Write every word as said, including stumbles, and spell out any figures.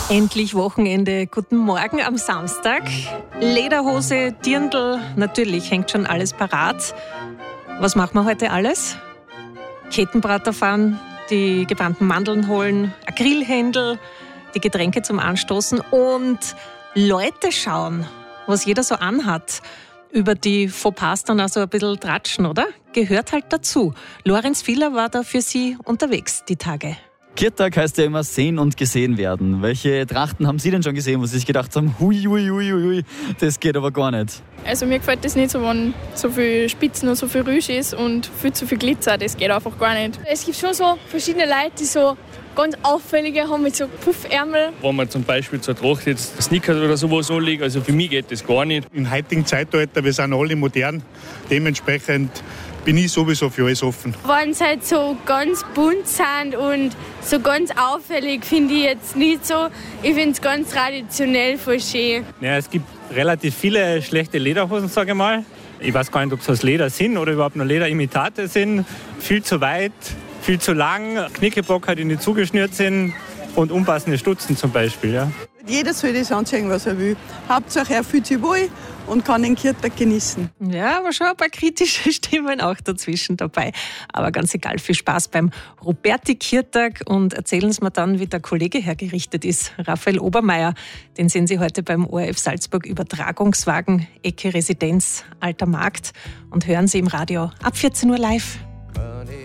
Endlich Wochenende. Guten Morgen am Samstag. Lederhose, Dirndl, natürlich hängt schon alles parat. Was machen wir heute alles? Kettenbrater fahren, die gebrannten Mandeln holen, ein Grillhändel, die Getränke zum Anstoßen und Leute schauen, was jeder so anhat. Über die Fauxpas dann also ein bisschen tratschen, oder? Gehört halt dazu. Lorenz Filler war da für Sie unterwegs die Tage. Kirtag heißt ja immer sehen und gesehen werden. Welche Trachten haben Sie denn schon gesehen, wo Sie sich gedacht haben, hui, hui, hui, hui, das geht aber gar nicht? Also mir gefällt das nicht so, wenn so viel Spitzen und so viel Rüsch ist und viel zu viel Glitzer, das geht einfach gar nicht. Es gibt schon so verschiedene Leute, die so ganz auffällige haben mit so Puffärmel. Wenn man zum Beispiel zur Tracht jetzt Sneakers oder sowas anlegt, also für mich geht das gar nicht. Im heutigen Zeitalter, wir sind alle modern, dementsprechend bin ich sowieso für alles offen. Wenn sie halt so ganz bunt sind und so ganz auffällig, finde ich jetzt nicht so. Ich finde es ganz traditionell voll schön. Ja, es gibt relativ viele schlechte Lederhosen, sage ich mal. Ich weiß gar nicht, ob es aus Leder sind oder überhaupt nur Lederimitate sind. Viel zu weit, viel zu lang, Knickebacker, die nicht zugeschnürt sind und unpassende Stutzen zum Beispiel. Ja. Jeder soll das anziehen, was er will. Hauptsache er fühlt sich wohl und kann den Kirtag genießen. Ja, aber schon ein paar kritische Stimmen auch dazwischen dabei. Aber ganz egal, viel Spaß beim Roberti-Kirtag und erzählen Sie mir dann, wie der Kollege hergerichtet ist. Raphael Obermeier, den sehen Sie heute beim O R F Salzburg Übertragungswagen, Ecke Residenz, Alter Markt und hören Sie im Radio ab vierzehn Uhr live.